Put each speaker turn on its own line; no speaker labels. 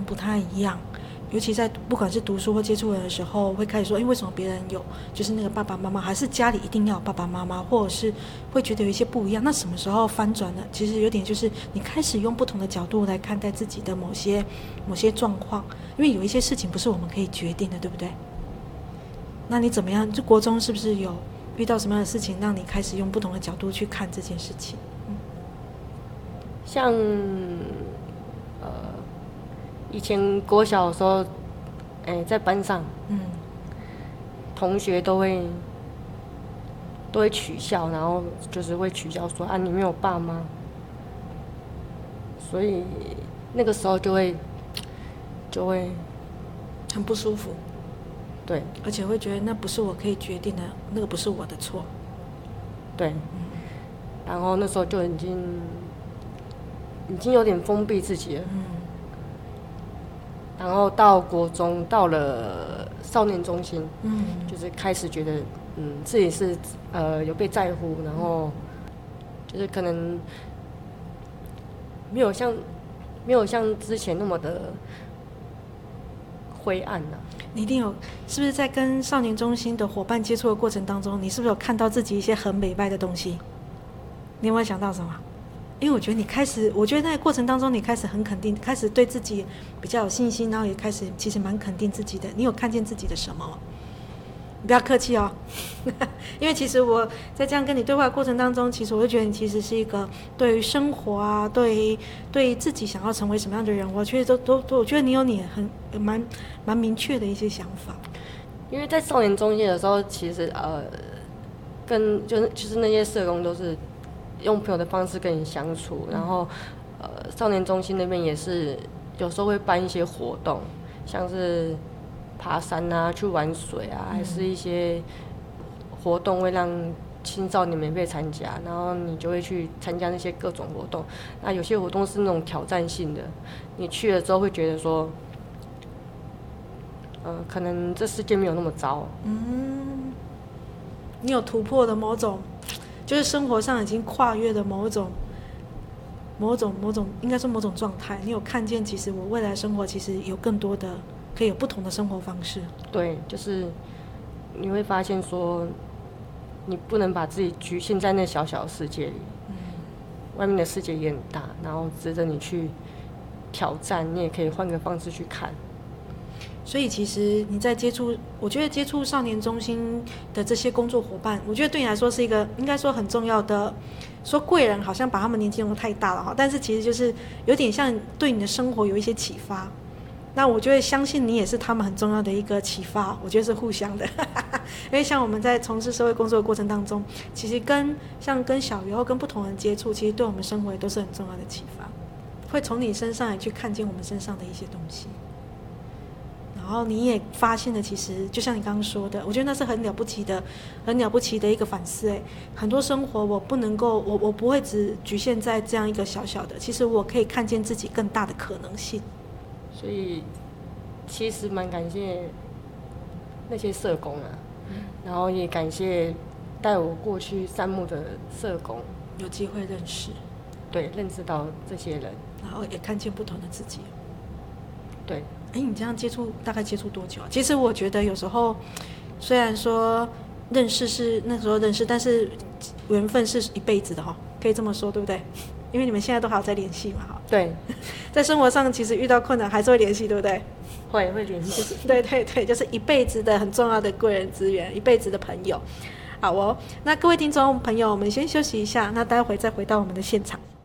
不太一样。尤其在不管是读书或接触人的时候，会开始说，为什么别人有就是那个爸爸妈妈，还是家里一定要有爸爸妈妈，或者是会觉得有一些不一样。那什么时候翻转呢？其实有点就是你开始用不同的角度来看待自己的某些状况，因为有一些事情不是我们可以决定的，对不对？那你怎么样？就国中是不是有遇到什么样的事情，让你开始用不同的角度去看这件事情？
像以前国小的时候，在班上，同学都会取笑，然后就是会取笑说你没有爸妈，所以那个时候就会
很不舒服。
对，
而且会觉得那不是我可以决定的，那个不是我的错。
对，然后那时候就已经有点封闭自己了。然后到国中，到了少年中心，就是开始觉得，自己是有被在乎，然后就是可能没有像之前那么的灰暗了。
你一定有，是不是在跟少年中心的伙伴接触的过程当中，你是不是有看到自己一些很美败的东西？你有没有想到什么？因为我觉得我觉得在过程当中，你开始很肯定，开始对自己比较有信心，然后也开始其实蛮肯定自己的。你有看见自己的什么？你不要客气哦，因为其实我在这样跟你对话的过程当中，其实我会觉得你其实是一个对于生活啊，对于自己想要成为什么样的人，我觉得我觉得你有蛮明确的一些想法。
因为在少年中心的时候，其实就是那些社工都是用朋友的方式跟你相处，然后少年中心那边也是有时候会办一些活动，像是爬山啊，去玩水啊，还是一些活动会让青少年免费参加，然后你就会去参加那些各种活动。那有些活动是那种挑战性的，你去了之后会觉得说，可能这世界没有那么糟。
你有突破的某种，就是生活上已经跨越的某种，应该说某种状态。你有看见，其实我未来生活其实有更多的。可以有不同的生活方式。
对，就是你会发现说，你不能把自己局限在那小小的世界里，外面的世界也很大，然后值得你去挑战。你也可以换个方式去看。
所以其实你在我觉得接触少年中心的这些工作伙伴，我觉得对你来说是一个应该说很重要的。说贵人好像把他们年纪弄得太大了哈，但是其实就是有点像对你的生活有一些启发。那我就会相信你也是他们很重要的一个启发，我觉得是互相的。因为像我们在从事社会工作的过程当中，其实跟小鱼或跟不同人接触，其实对我们生活也都是很重要的启发，会从你身上也去看见我们身上的一些东西。然后你也发现了，其实就像你刚刚说的，我觉得那是很了不起的一个反思。很多生活我不能够，我不会只局限在这样一个小小的，其实我可以看见自己更大的可能性。
所以其实蛮感谢那些社工啊，然后也感谢带我过去山木的社工，
有机会认识，
对，认识到这些人，
然后也看见不同的自己。
对，
你这样大概接触多久啊？其实我觉得有时候虽然说认识是那时候认识，但是缘分是一辈子的哈，可以这么说，对不对？因为你们现在都还有在联系嘛，哈。
对，
在生活上其实遇到困难还是会联系，对不对？
会联系。
对对对，就是一辈子的很重要的贵人资源，一辈子的朋友。好哦，那各位听众朋友，我们先休息一下，那待会再回到我们的现场。